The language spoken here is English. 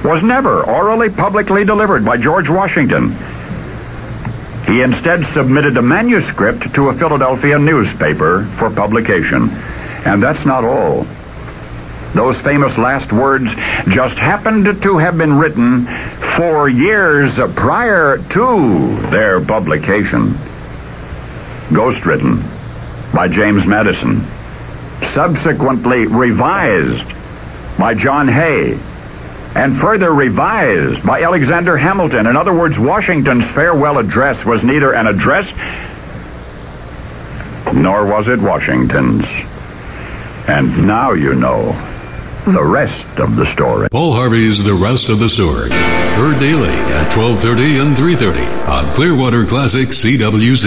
was never orally publicly delivered by George Washington. He instead submitted a manuscript to a Philadelphia newspaper for publication. And that's not all. Those famous last words just happened to have been written 4 years prior to their publication. Ghostwritten by James Madison, subsequently revised by John Hay, and further revised by Alexander Hamilton. In other words, Washington's farewell address was neither an address, nor was it Washington's. And now you know the rest of the story. Paul Harvey's The Rest of the Story. Heard daily at 12:30 and 3:30 on Clearwater Classic CWC.